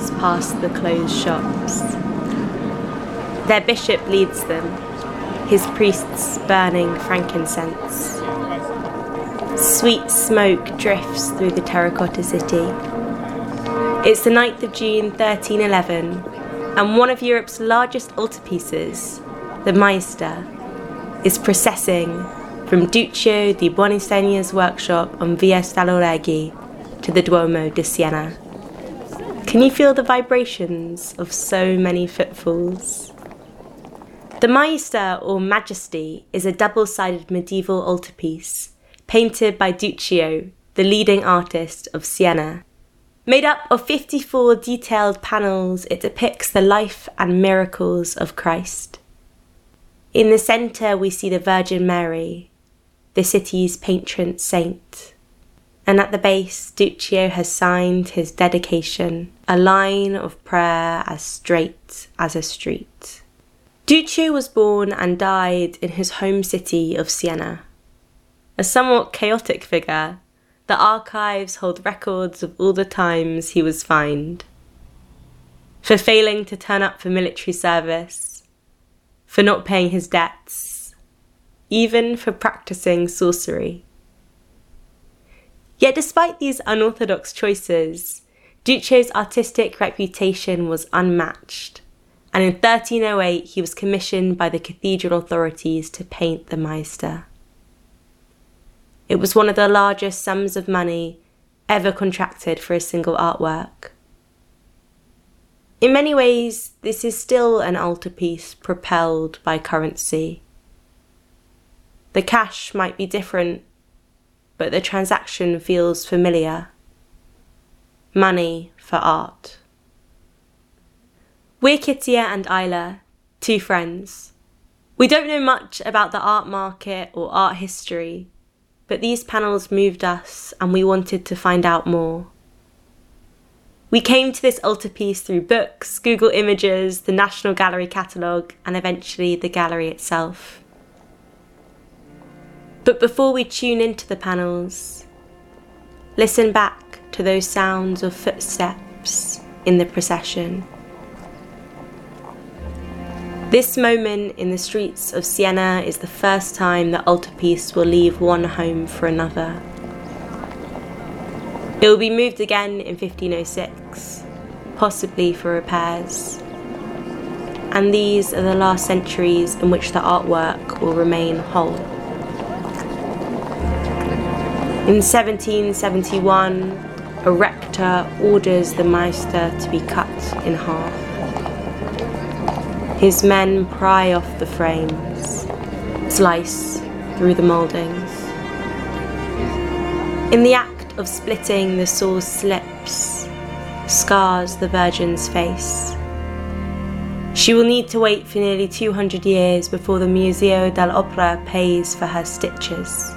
walks past the closed shops. Their bishop leads them, his priests burning frankincense. Sweet smoke drifts through the terracotta city. It's the 9th of June 1311, and one of Europe's largest altarpieces, the Maister, is processing from Duccio di Buoninsegna's workshop on Via Staloreghi to the Duomo di Siena. Can you feel the vibrations of so many footfalls? The Maister, or Majesty, is a double-sided medieval altarpiece painted by Duccio, the leading artist of Siena. Made up of 54 detailed panels, it depicts the life and miracles of Christ. In the centre we see the Virgin Mary, the city's patron saint. And at the base, Duccio has signed his dedication, a line of prayer as straight as a street. Duccio was born and died in his home city of Siena. A somewhat chaotic figure, the archives hold records of all the times he was fined. For failing to turn up for military service, for not paying his debts, even for practicing sorcery. Yet despite these unorthodox choices, Duccio's artistic reputation was unmatched, and in 1308 he was commissioned by the cathedral authorities to paint the Maister. It was one of the largest sums of money ever contracted for a single artwork. In many ways, this is still an altarpiece propelled by currency. The cash might be different, but the transaction feels familiar. Money for art. We're Kittia and Isla, two friends. We don't know much about the art market or art history, but these panels moved us and we wanted to find out more. We came to this altarpiece through books, Google Images, the National Gallery catalogue, and eventually the gallery itself. But before we tune into the panels, listen back to those sounds of footsteps in the procession. This moment in the streets of Siena is the first time the altarpiece will leave one home for another. It will be moved again in 1506, possibly for repairs. And these are the last centuries in which the artwork will remain whole. In 1771, a rector orders the Maister to be cut in half. His men pry off the frames, slice through the mouldings. In the act of splitting, the saw slips, scars the Virgin's face. She will need to wait for nearly 200 years before the Museo dell'Opera pays for her stitches.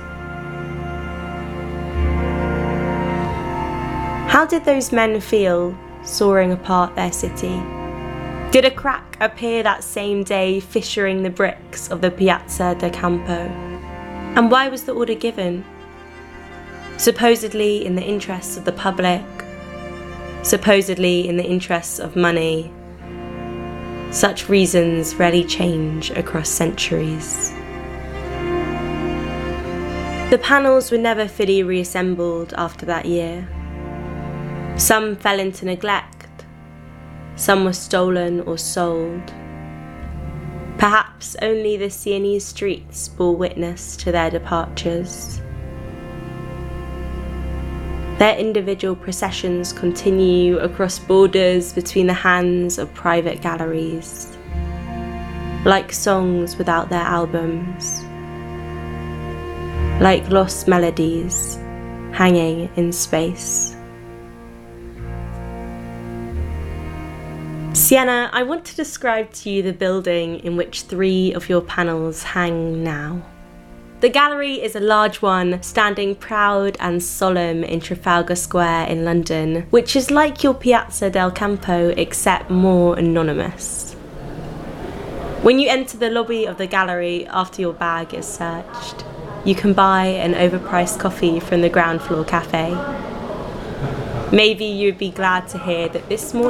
How did those men feel sawing apart their city? Did a crack appear that same day fissuring the bricks of the Piazza del Campo? And why was the order given? Supposedly in the interests of the public, supposedly in the interests of money. Such reasons rarely change across centuries. The panels were never fully reassembled after that year. Some fell into neglect. Some were stolen or sold. Perhaps only the Sienese streets bore witness to their departures. Their individual processions continue across borders between the hands of private galleries, like songs without their albums, like lost melodies hanging in space. Siena, I want to describe to you the building in which 3 of your panels hang now. The gallery is a large one, standing proud and solemn in Trafalgar Square in London, which is like your Piazza del Campo except more anonymous. When you enter the lobby of the gallery after your bag is searched, you can buy an overpriced coffee from the ground floor cafe. Maybe you'd be glad to hear that this morning